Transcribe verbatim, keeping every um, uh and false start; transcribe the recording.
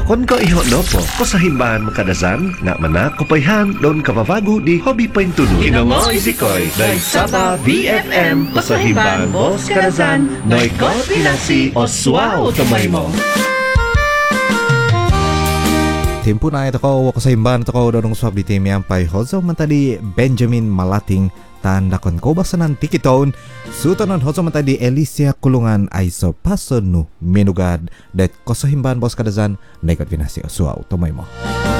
Wakon ko iho no po, ko sa himbahan mo kadazan, nga mana kupayhan, doon kababago di hobby pa yung tuno. Inongo isikoy, noy Sapa B F M, ko sa himbahan mo kadazan, noy ko pinasi, oswaw tumay mo. Tempo na ito ko, wako sa himbahan ito ko, doon swab di timi ang payhozo, mantadi Benjamin Malating, tanda kon ko basta ng tikiton, suto nun hozo mantadi Alicia Kulungan ay so paso no minugad, dat ko sa himbahan bos kadazan, naikot pinasi oswaw tumay mo.